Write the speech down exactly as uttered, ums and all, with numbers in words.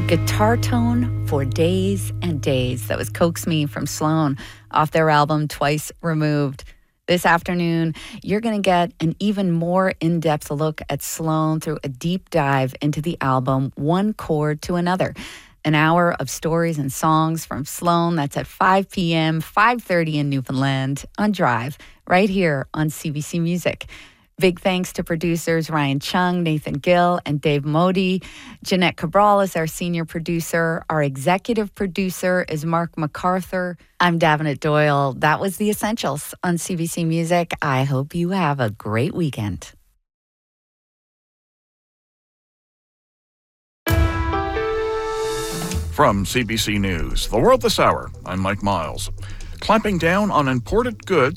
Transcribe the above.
Guitar Tone for Days and Days. That was Coax Me from Sloan off their album Twice Removed. This afternoon, you're going to get an even more in-depth look at Sloan through a deep dive into the album One Chord to Another. An hour of stories and songs from Sloan. That's at five p.m., five thirty in Newfoundland on Drive, right here on C B C Music. Big thanks to producers Ryan Chung, Nathan Gill, and Dave Modi. Jeanette Cabral is our senior producer. Our executive producer is Mark MacArthur. I'm Davenant Doyle. That was The Essentials on C B C Music. I hope you have a great weekend. From C B C News, The World This Hour, I'm Mike Miles. Clamping down on imported goods